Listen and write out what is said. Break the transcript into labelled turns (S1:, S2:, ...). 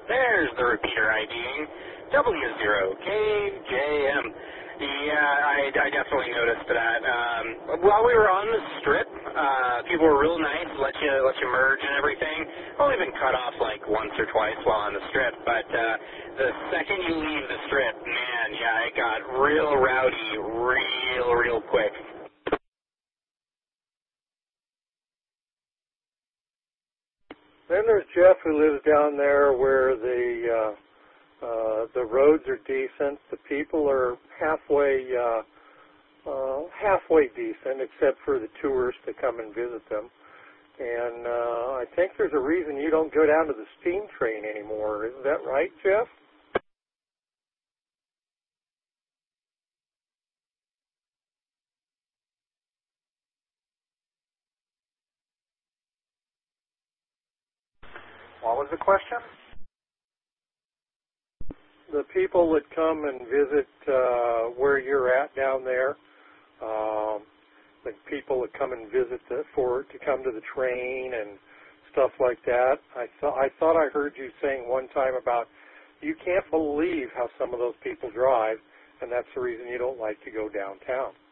S1: There's the repeater IDing. W0KJM. Yeah, I definitely noticed that. While we were on the strip, people were real nice, let you merge and everything. Only been cut off like once or twice while on the strip, but the second you leave the strip, man, yeah, it got real rowdy real quick.
S2: Then there's Jeff, who lives down there where the roads are decent. The people are halfway decent, except for the tourists that come and visit them. And I think there's a reason you don't go down to the steam train anymore. Isn't that right, Jeff?
S3: What was the question?
S2: The people that come and visit where you're at down there, the people that come and visit to come to the train and stuff like that. I thought I heard you saying one time about you can't believe how some of those people drive, and that's the reason you don't like to go downtown.